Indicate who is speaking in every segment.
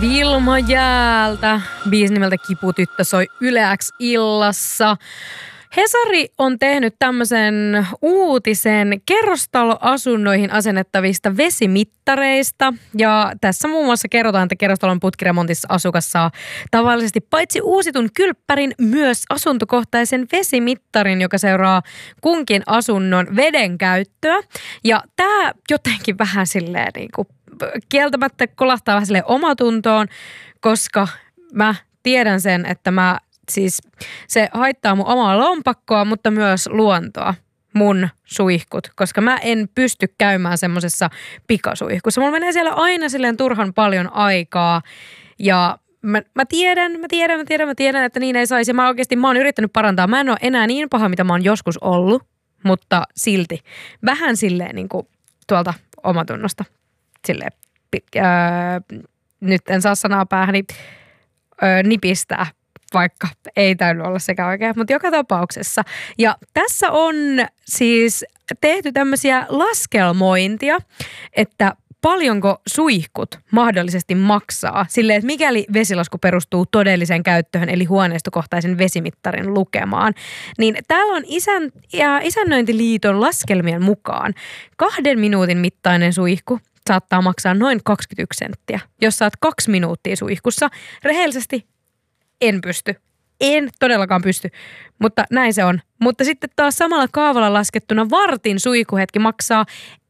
Speaker 1: Vilma Jäältä. Biisi nimeltä Kiputyttö soi Yle X illassa. Hesari on tehnyt tämmöisen uutisen kerrostaloasunnoihin asennettavista vesimittareista. Ja tässä muun muassa kerrotaan, että kerrostalon putkiremontissa asukas saa tavallisesti paitsi uusitun kylppärin myös asuntokohtaisen vesimittarin, joka seuraa kunkin asunnon veden käyttöä. Ja tämä jotenkin vähän silleen niin kuin kieltämättä kolahtaa vähän silleen omatuntoon, koska mä tiedän sen, että siis se haittaa mun omaa lompakkoa, mutta myös luontoa, mun suihkut, koska mä en pysty käymään semmosessa pikasuihkussa. Mulla menee siellä aina silleen turhan paljon aikaa ja mä tiedän, että niin ei saisi. Mä oon yrittänyt parantaa. Mä en ole enää niin paha, mitä mä oon joskus ollut, mutta silti vähän silleen niin kuin tuolta omatunnosta. Silleen, nyt en saa sanaa päähäni nipistää, vaikka ei täytyy olla sekä oikein, mutta joka tapauksessa. Ja tässä on siis tehty tämmöisiä laskelmointia, että paljonko suihkut mahdollisesti maksaa silleen, että mikäli vesilasku perustuu todelliseen käyttöön, eli huoneistokohtaisen vesimittarin lukemaan, niin täällä on Isännöintiliiton laskelmien mukaan 2 minuutin mittainen suihku saattaa maksaa noin 21 senttiä, jos saat 2 minuuttia suihkussa. Rehellisesti en pysty. En todellakaan pysty, mutta näin se on. Mutta sitten taas samalla kaavalla laskettuna vartin suihkuhetki maksaa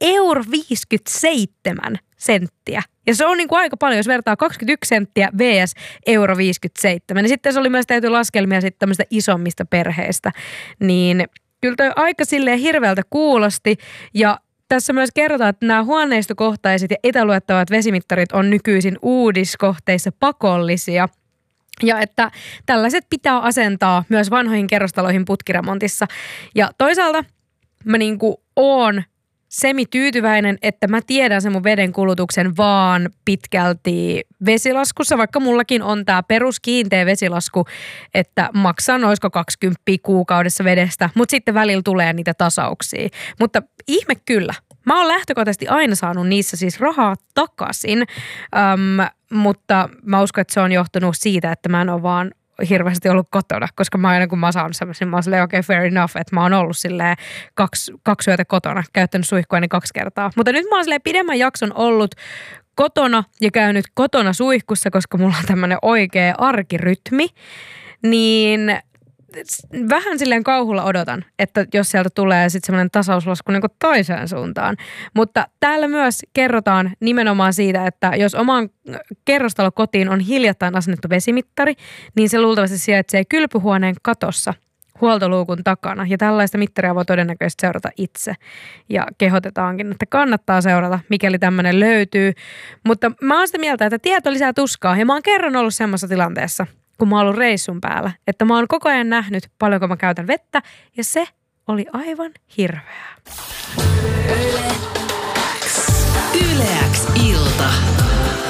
Speaker 1: €57. Ja se on niin kuin aika paljon, jos vertaa 21 senttiä vs. €57. Ja sitten se oli myös tehty laskelmia sitten tämmöistä isommista perheistä. Niin kyllä toi aika silleen hirveältä kuulosti ja tässä myös kerrotaan, että nämä huoneistokohtaiset ja etäluettavat vesimittarit on nykyisin uudiskohteissa pakollisia. Ja että tällaiset pitää asentaa myös vanhoihin kerrostaloihin putkiremontissa. Ja toisaalta mä niinku oon semityytyväinen, että mä tiedän sen mun veden kulutuksen vaan pitkälti vesilaskussa, vaikka mullakin on tää peruskiinteä vesilasku, että maksaa oisko 20 kuukaudessa vedestä, mutta sitten välillä tulee niitä tasauksia. Mutta ihme kyllä. Mä oon lähtökohtaisesti aina saanut niissä siis rahaa takaisin, mutta mä uskon, että se on johtunut siitä, että mä en ole vaan hirveästi ollut kotona, koska mä aina kun mä oon saanut semmoisen, mä oon silleen okay, fair enough, että mä oon ollut silleen kaksi yötä kotona, käyttänyt suihkuani 2 kertaa. Mutta nyt mä oon silleen pidemmän jakson ollut kotona ja käynyt kotona suihkussa, koska mulla on tämmöinen oikea arkirytmi, niin vähän silleen kauhulla odotan, että jos sieltä tulee sitten semmoinen tasauslasku niin kuin toiseen suuntaan. Mutta täällä myös kerrotaan nimenomaan siitä, että jos omaan kerrostalokotiin on hiljattain asennettu vesimittari, niin se luultavasti sijaitsee kylpyhuoneen katossa huoltoluukun takana. Ja tällaista mittaria voi todennäköisesti seurata itse. Ja kehotetaankin, että kannattaa seurata, mikäli tämmöinen löytyy. Mutta mä oon sitä mieltä, että tieto lisää tuskaa. Ja mä oon kerran ollut semmoisessa tilanteessa, kun mä oon ollut reissun päällä, että mä oon koko ajan nähnyt, paljonko mä käytän vettä, ja se oli aivan hirveää.
Speaker 2: Yle X ilta.